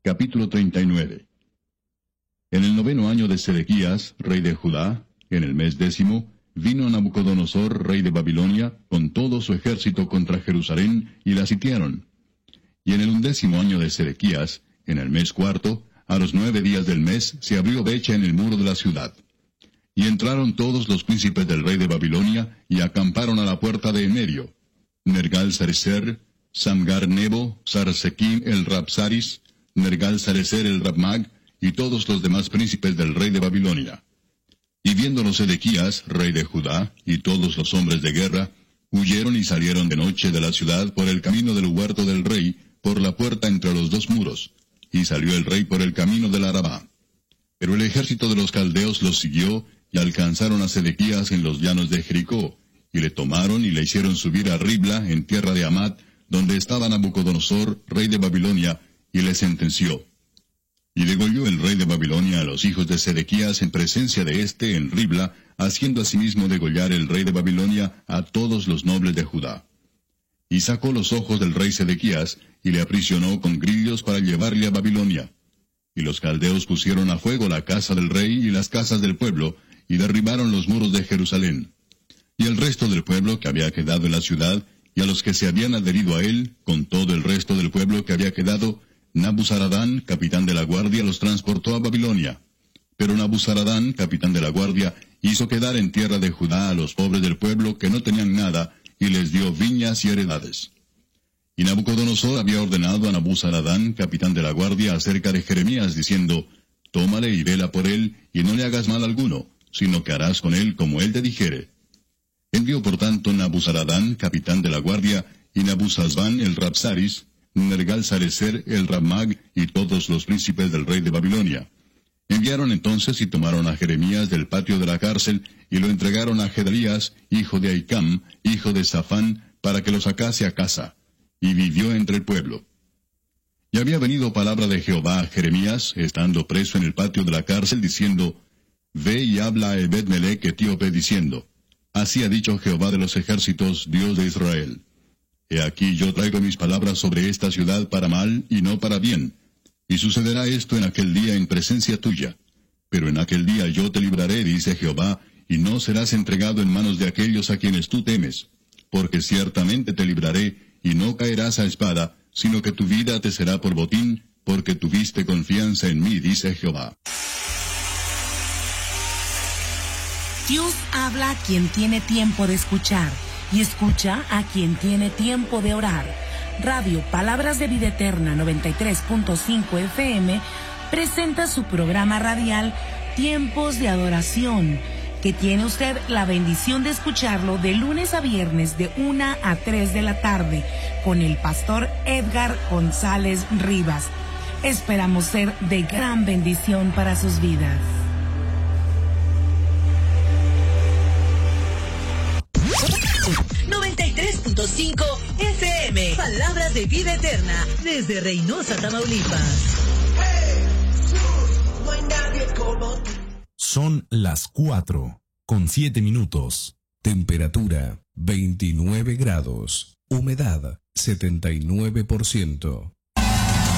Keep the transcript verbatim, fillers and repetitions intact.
Capítulo treinta y nueve. En el noveno año de Sedequías, rey de Judá, en el mes décimo, vino Nabucodonosor, rey de Babilonia, con todo su ejército contra Jerusalén, y la sitiaron. Y en el undécimo año de Sedequías, en el mes cuarto, a los nueve días del mes, se abrió brecha en el muro de la ciudad. Y entraron todos los príncipes del rey de Babilonia, y acamparon a la puerta de en medio. Nergal-Sarecer, Samgar-Nebo, Sarsequim el Rabsaris, Nergal-Sarecer el Rabmag, y todos los demás príncipes del rey de Babilonia. Y viéndolo Sedequías, rey de Judá, y todos los hombres de guerra, huyeron y salieron de noche de la ciudad por el camino del huerto del rey, por la puerta entre los dos muros, y salió el rey por el camino del Arabá. Pero el ejército de los caldeos los siguió, y alcanzaron a Sedequías en los llanos de Jericó, y le tomaron y le hicieron subir a Ribla, en tierra de Hamat, donde estaba Nabucodonosor, rey de Babilonia, y le sentenció. Y degolló el rey de Babilonia a los hijos de Sedequías en presencia de éste en Ribla, haciendo asimismo degollar el rey de Babilonia a todos los nobles de Judá. Y sacó los ojos del rey Sedequías, y le aprisionó con grillos para llevarle a Babilonia. Y los caldeos pusieron a fuego la casa del rey y las casas del pueblo, y derribaron los muros de Jerusalén. Y el resto del pueblo que había quedado en la ciudad, y a los que se habían adherido a él, con todo el resto del pueblo que había quedado, Nabuzaradán, capitán de la guardia, los transportó a Babilonia. Pero Nabuzaradán, capitán de la guardia, hizo quedar en tierra de Judá a los pobres del pueblo que no tenían nada, y les dio viñas y heredades. Y Nabucodonosor había ordenado a Nabuzaradán, capitán de la guardia, acerca de Jeremías, diciendo, Tómale y vela por él, y no le hagas mal alguno, sino que harás con él como él te dijere. Envió por tanto Nabuzaradán, capitán de la guardia, y Nabuzazbán el Rabsaris, Nergal-Sarecer el Rabmag, y todos los príncipes del rey de Babilonia. Enviaron entonces y tomaron a Jeremías del patio de la cárcel, y lo entregaron a Gedalías, hijo de Ahicam, hijo de Safán, para que lo sacase a casa. Y vivió entre el pueblo. Y había venido palabra de Jehová a Jeremías, estando preso en el patio de la cárcel, diciendo, Ve y habla a Ebed-Melech etíope, diciendo, Así ha dicho Jehová de los ejércitos, Dios de Israel. He aquí yo traigo mis palabras sobre esta ciudad para mal y no para bien. Y sucederá esto en aquel día en presencia tuya. Pero en aquel día yo te libraré, dice Jehová, y no serás entregado en manos de aquellos a quienes tú temes. Porque ciertamente te libraré, y no caerás a espada, sino que tu vida te será por botín, porque tuviste confianza en mí, dice Jehová. Dios habla a quien tiene tiempo de escuchar, y escucha a quien tiene tiempo de orar. Radio Palabras de Vida Eterna noventa y tres punto cinco F M presenta su programa radial Tiempos de Adoración, que tiene usted la bendición de escucharlo de lunes a viernes de una a tres de la tarde con el pastor Edgar González Rivas. Esperamos ser de gran bendición para sus vidas. noventa y tres punto cinco F M, Palabras de Vida Eterna, desde Reynosa, Tamaulipas. Son las cuatro, con siete minutos. Temperatura, veintinueve grados. Humedad, setenta y nueve por ciento.